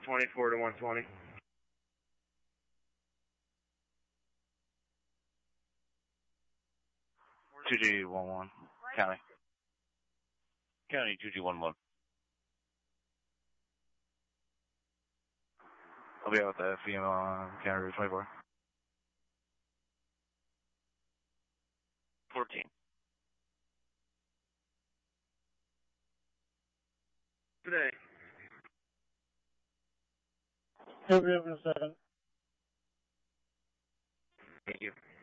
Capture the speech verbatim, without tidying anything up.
twenty-four to one twenty. two G one one, county. County two G one one. I'll be out with the female on county route twenty-four. fourteen. Today. Heavy seven. Thank you.